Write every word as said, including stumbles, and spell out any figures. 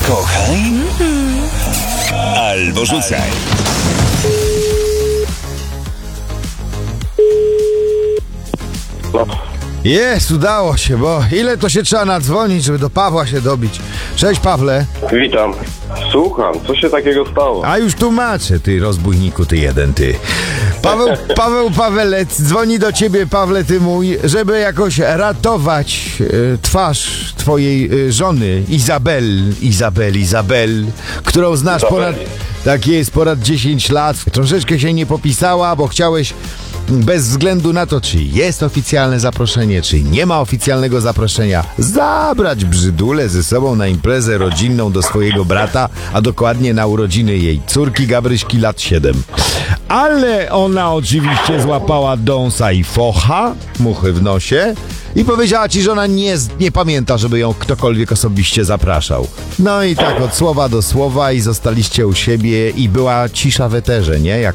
Kochaj albo rzucaj. No. Jest, udało się, bo ile to się trzeba nadzwonić, żeby do Pawła się dobić. Cześć, Pawle. Witam. Słucham, co się takiego stało? A już tłumaczę, ty rozbójniku, ty jeden, ty. Paweł, Paweł Pawelec dzwoni do ciebie, Pawle, ty mój, żeby jakoś ratować e, twarz twojej e, żony, Izabel, Izabel, Izabel, którą znasz Izabeli. ponad... Tak jest, ponad dziesięć lat. Troszeczkę się nie popisała, bo chciałeś bez względu na to, czy jest oficjalne zaproszenie, czy nie ma oficjalnego zaproszenia, zabrać brzydulę ze sobą na imprezę rodzinną do swojego brata, a dokładnie na urodziny jej córki Gabryśki lat siedem. Ale ona oczywiście złapała dąsa i focha, muchy w nosie, i powiedziała ci, że ona nie, nie pamięta, żeby ją ktokolwiek osobiście zapraszał. No i tak od słowa do słowa i zostaliście u siebie i była cisza w eterze, nie? Jak